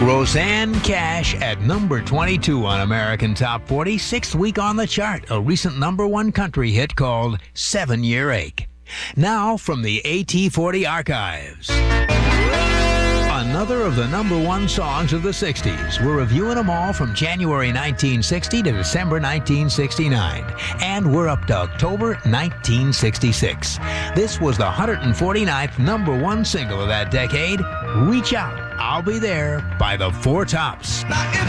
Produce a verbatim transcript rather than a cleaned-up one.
Rosanne Cash at number twenty-two on American Top forty, sixth week on the chart, a recent number one country hit called Seven Year Ache. Now from the A T forty archives. Another of the number one songs of the sixties. We're reviewing them all from January nineteen sixty to December nineteen sixty-nine. And we're up to October nineteen sixty-six. This was the one hundred forty-ninth number one single of that decade. Reach Out, I'll Be There by the Four Tops. Now if